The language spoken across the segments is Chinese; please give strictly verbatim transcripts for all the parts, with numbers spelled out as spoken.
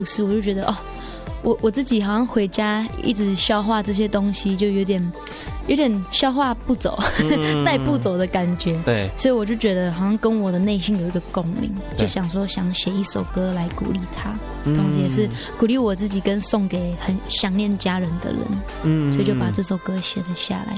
故事，我就觉得哦，我我自己好像回家一直消化这些东西，就有点有点消化不走，带不走的感觉。 对， 所以我就觉得好像跟我的内心有一个共鸣，就想说想写一首歌来鼓励他，同时也是鼓励我自己跟送给很想念家人的人。嗯，所以就把这首歌写了下来。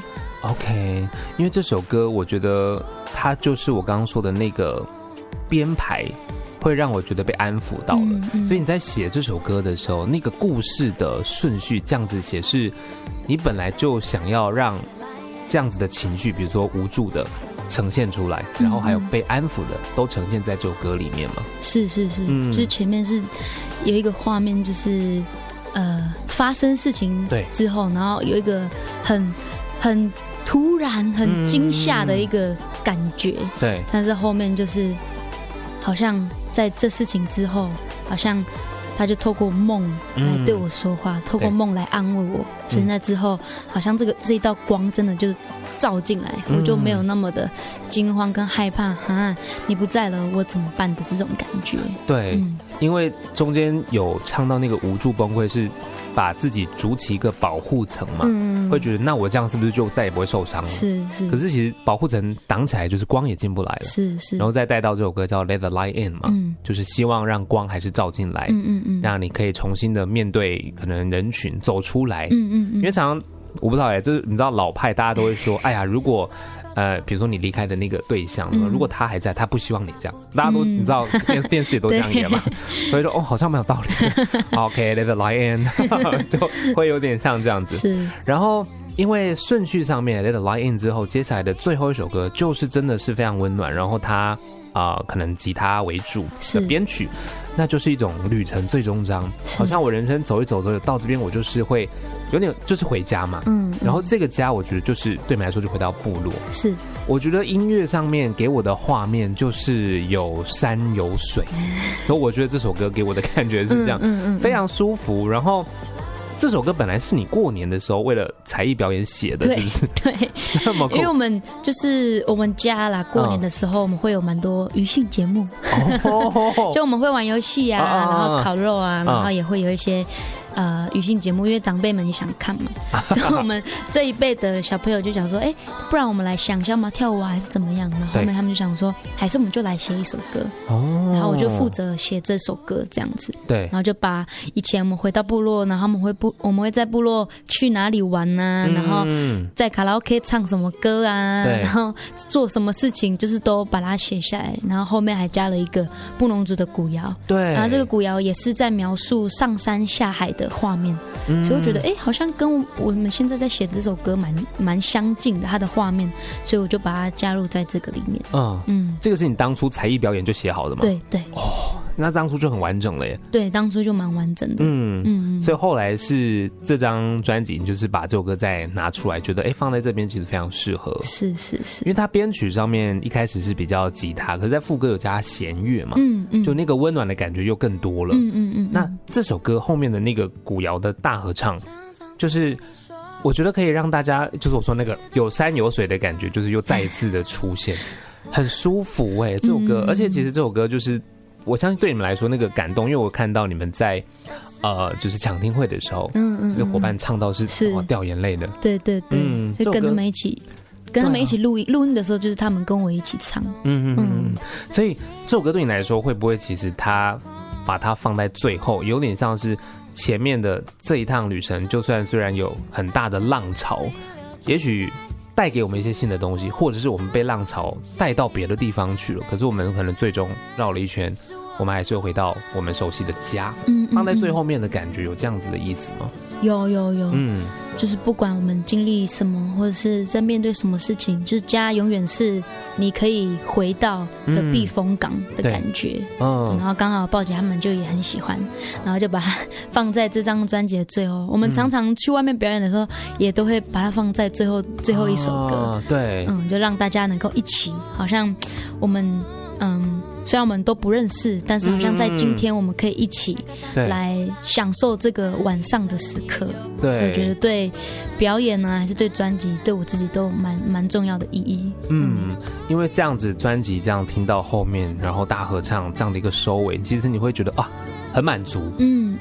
OK， 因为这首歌我觉得它就是我刚刚说的那个编排会让我觉得被安抚到了。嗯嗯，所以你在写这首歌的时候，那个故事的顺序这样子写，是你本来就想要让这样子的情绪，比如说无助的呈现出来，然后还有被安抚的都呈现在这首歌里面吗？ 是是是，嗯，就是前面是有一个画面，就是呃发生事情之后，然后有一个很很突然很惊吓的一个感觉。嗯，对，但是后面就是好像在这事情之后，好像他就透过梦来对我说话，嗯，透过梦来安慰我。所以那之后，好像这个这一道光真的就照进来，嗯，我就没有那么的惊慌跟害怕，哈，你不在了，我怎么办的这种感觉。 对，嗯，因为中间有唱到那个无助崩溃是把自己筑起一个保护层嘛，嗯，会觉得那我这样是不是就再也不会受伤了？是是。可是其实保护层挡起来，就是光也进不来了。是是。然后再带到这首歌叫《Let the Light In》嘛，嗯，就是希望让光还是照进来，嗯嗯嗯，让你可以重新的面对可能人群走出来，嗯嗯嗯。因为常常我不知道哎，这你知道老派大家都会说，哎呀，如果呃，比如说你离开的那个对象，嗯，如果他还在，他不希望你这样，大家都，嗯，你知道电视电视也都这样演嘛，所以说哦，好像蛮有道理。OK，Let the Light In 就会有点像这样子。是。然后因为顺序上面 Let the Light In 之后，接下来的最后一首歌就是真的是非常温暖，然后它啊，呃，可能吉他为主的编曲，那就是一种旅程最终章。好像我人生走一走走到这边，我就是会有点就是回家嘛，嗯，嗯，然后这个家我觉得就是对你来说就回到部落。是，我觉得音乐上面给我的画面就是有山有水，所以我觉得这首歌给我的感觉是这样，嗯嗯嗯，非常舒服。然后这首歌本来是你过年的时候为了才艺表演写的，是不是？对，这么酷。因为我们就是我们家啦，过年的时候我们会有蛮多娱性节目，哦，就我们会玩游戏啊，啊，然后烤肉啊，啊，然后也会有一些呃娱性节目，因为长辈们也想看嘛，所以我们这一辈的小朋友就想说，哎，不然我们来想象嘛，跳舞啊还是怎么样？然后后面他们就想说，还是我们就来写一首歌，哦，然后我就负责写这首歌这样子，对，然后就把以前我们回到部落，然后我们会部我们会在部落去哪里玩啊，嗯，然后在卡拉 OK 唱什么歌啊，然后做什么事情，就是都把它写下来，然后后面还加了一个布农族的古谣，对，然后这个古谣也是在描述上山下海的画面，嗯，所以我觉得哎，欸，好像跟我们现在在写的这首歌蛮蛮相近的，它的画面，所以我就把它加入在这个里面。嗯嗯， 这个是你当初才艺表演就写好的吗？ 对对。 哦，那当初就很完整了耶。 对，当初就蛮完整的。嗯嗯，所以后来是这张专辑，你就是把这首歌再拿出来，觉得哎，欸，放在这边其实非常适合。是是是，因为它编曲上面一开始是比较吉他，可是在副歌有加弦乐嘛，嗯嗯，就那个温暖的感觉又更多了。嗯嗯嗯，那这首歌后面的那个古谣的大合唱，就是我觉得可以让大家，就是我说那个有山有水的感觉，就是又再一次的出现，很舒服哎，欸，这首歌，嗯，而且其实这首歌就是我相信对你们来说那个感动，因为我看到你们在呃就是抢听会的时候，嗯嗯，就是伙伴唱到是是掉眼泪的， 对对对，嗯，就跟他们一起。跟他们一起录音，录音的时候就是他们跟我一起唱。嗯嗯嗯。 所以这首歌对你来说，会不会其实他把它放在最后，有点像是前面的这一趟旅程，就算虽然有很大的浪潮，也许带给我们一些新的东西，或者是我们被浪潮带到别的地方去了，可是我们可能最终绕了一圈，我们还是会回到我们熟悉的家。嗯，放在最后面的感觉有这样子的意思吗？ 有有有，嗯，就是不管我们经历什么，或者是在面对什么事情，就是家永远是你可以回到的避风港的感觉。嗯，然后刚好鲍姐他们就也很喜欢，然后就把它放在这张专辑的最后。我们常常去外面表演的时候，也都会把它放在最后最后一首歌。哦，对，嗯，就让大家能够一起，好像我们嗯。虽然我们都不认识，但是好像在今天我们可以一起来享受这个晚上的时刻。对，我觉得对表演啊，还是对专辑，对我自己都蛮蛮重要的意义。 嗯，嗯，因为这样子专辑这样听到后面，然后大合唱这样的一个收尾，其实你会觉得啊，很满足。嗯